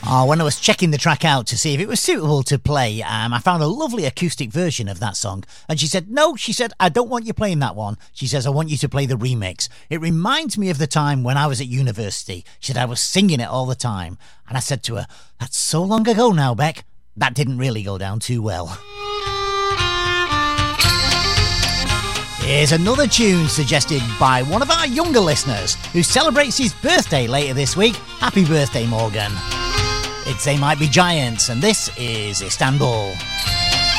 Oh, when I was checking the track out to see if it was suitable to play, I found a lovely acoustic version of that song. And she said, no, she said, I don't want you playing that one. She says, I want you to play the remix. It reminds me of the time when I was at university. She said, I was singing it all the time. And I said to her, that's so long ago now, Beck. That didn't really go down too well. Here's another tune suggested by one of our younger listeners who celebrates his birthday later this week. Happy birthday, Morgan. It's They Might Be Giants, and this is Istanbul.